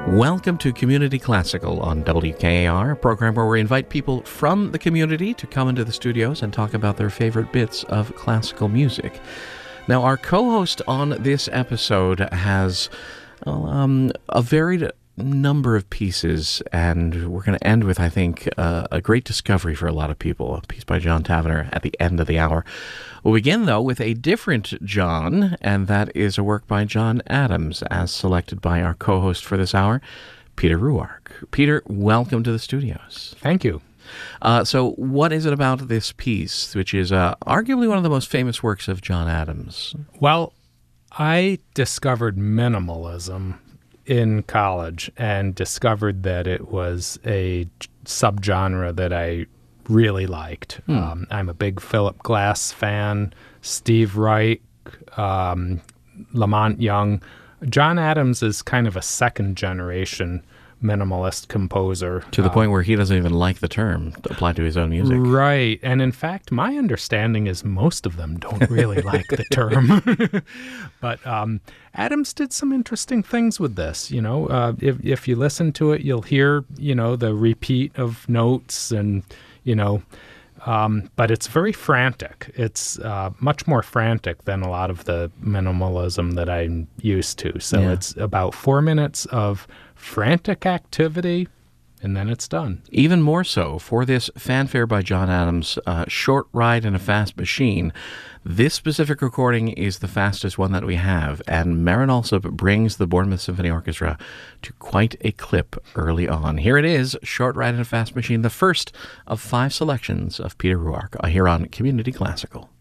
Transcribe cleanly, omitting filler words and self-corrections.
Welcome to Community Classical on WKAR, a program where we invite people from the community to come into the studios and talk about their favorite bits of classical music. Now, our co-host on this episode has a varied number of pieces, and we're going to end with, I think, a great discovery for a lot of people, a piece by John Tavener at the end of the hour. We'll begin, though, with a different John, and that is a work by John Adams, as selected by our co-host for this hour, Peter Ruark. Peter, welcome to the studios. Thank you. So what is it about this piece, which is arguably one of the most famous works of John Adams? Well, I discovered minimalism in college and discovered that it was a subgenre that I really liked. I'm a big Philip Glass fan, Steve Reich, Lamont Young. John Adams is kind of a second-generation minimalist composer. To the point where he doesn't even like the term applied to his own music. Right. And in fact, my understanding is most of them don't really like the term. But Adams did some interesting things with this. You know, if you listen to it, you'll hear, you know, the repeat of notes and, you know, but it's very frantic. It's much more frantic than a lot of the minimalism that I'm used to. So It's about 4 minutes of frantic activity, and then it's done. Even more so, for this fanfare by John Adams, Short Ride in a Fast Machine, this specific recording is the fastest one that we have, and Marin Alsop brings the Bournemouth Symphony Orchestra to quite a clip early on. Here it is, Short Ride in a Fast Machine, the first of 5 selections of Peter Ruark here on Community Classical.